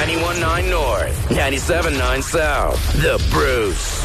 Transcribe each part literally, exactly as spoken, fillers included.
ninety-one point nine North, ninety-seven point nine South. The Bruce.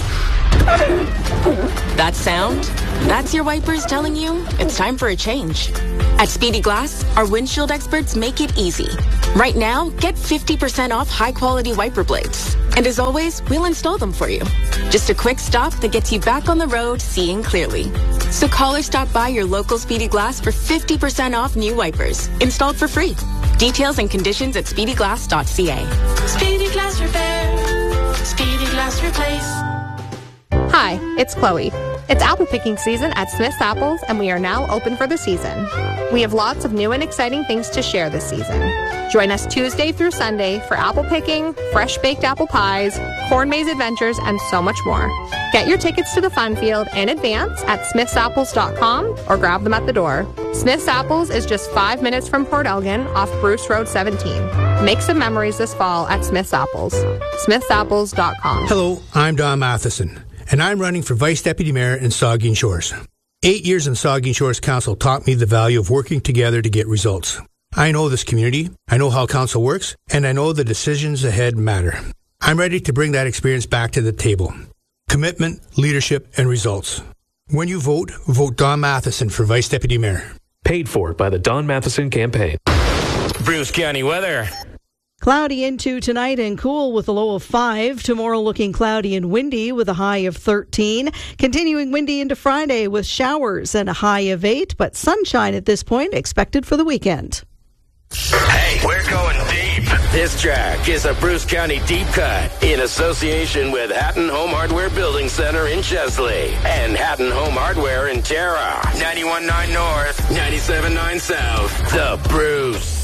That sound? That's your wipers telling you it's time for a change. At Speedy Glass, our windshield experts make it easy. Right now, get fifty percent off high-quality wiper blades. And as always, we'll install them for you. Just a quick stop that gets you back on the road seeing clearly. So call or stop by your local Speedy Glass for fifty percent off new wipers, installed for free. Details and conditions at speedy glass dot c a. Speedy Glass Repair. Speedy Glass Replace. Hi, it's Chloe. It's apple picking season at Smith's Apples, and we are now open for the season. We have lots of new and exciting things to share this season. Join us Tuesday through Sunday for apple picking, fresh baked apple pies, corn maze adventures, and so much more. Get your tickets to the fun field in advance at smiths apples dot com or grab them at the door. Smith's Apples is just five minutes from Port Elgin off Bruce Road seventeen. Make some memories this fall at Smith's Apples. smiths apples dot com. Hello, I'm Don Matheson, and I'm running for Vice Deputy Mayor in Saugeen Shores. Eight years in Saugeen Shores Council taught me the value of working together to get results. I know this community, I know how council works, and I know the decisions ahead matter. I'm ready to bring that experience back to the table. Commitment, leadership, and results. When you vote, vote Don Matheson for Vice Deputy Mayor. Paid for by the Don Matheson campaign. Bruce County weather. Cloudy into tonight and cool with a low of five. Tomorrow looking cloudy and windy with a high of thirteen. Continuing windy into Friday with showers and a high of eight, but sunshine at this point expected for the weekend. Hey, we're going deep. This track is a Bruce County deep cut in association with Hatton Home Hardware Building Center in Chesley and Hatton Home Hardware in Tara. ninety-one point nine North, ninety-seven point nine South. The Bruce.